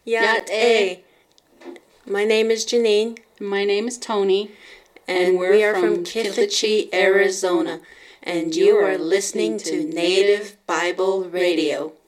Yat A. My name is Janine. My name is Tony. And we are from Kithachie, Arizona. And you are listening to Native Bible Radio.